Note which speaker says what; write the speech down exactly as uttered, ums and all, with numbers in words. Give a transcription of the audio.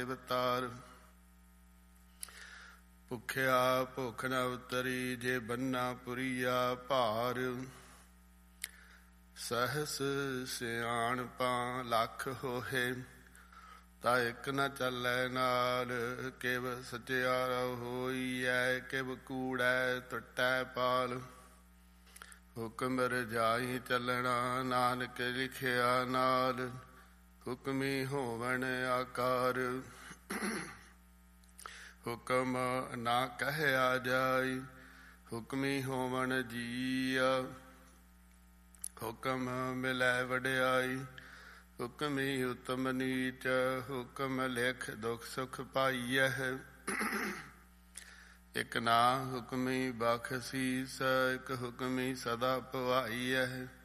Speaker 1: ਅਵਤਾਰ। ਭੁੱਖਿਆ ਭੁੱਖ ਨ ਉਤਰੀ, ਜੇ ਬੰਨਾ ਪੁਰੀਆ ਭਾਰ। ਸਹਸ ਸਿਆਣਪਾਂ ਲੱਖ ਹੋਏ, ਤਾ ਇੱਕ ਨ ਚੱਲੈ ਨਾਲ। ਕਿਵ ਸਚਿਆਰਾ ਹੋਈਐ, ਕਿਵ ਕੂੜੈ ਟੁੱਟੈ ਪਾਲ। ਹੁਕਮ ਰਜਾਈ ਚੱਲਣਾ, ਨਾਨਕ ਲਿਖਿਆ ਨਾਲ। ਹੁਕਮੀ ਹੋਵਣ ਆਕਾਰ, ਹੁਕਮ ਨਾ ਕਹਿਆ ਜਾਈ। ਹੁਕਮੀ ਹੋਵਣ ਜੀਆ, ਹੁਕਮ ਮਿਲੈ ਵਡਿਆਈ। ਹੁਕਮੀ ਉਤਮ ਨੀਚ, ਹੁਕਮ ਲਿਖ ਦੁਖ ਸੁਖ ਪਾਈਐ। ਇਕ ਨਾ ਹੁਕਮੀ ਬਖਸ਼ੀਸ, ਇਕ ਹੁਕਮੀ ਸਦਾ ਭਵਾਈਐ।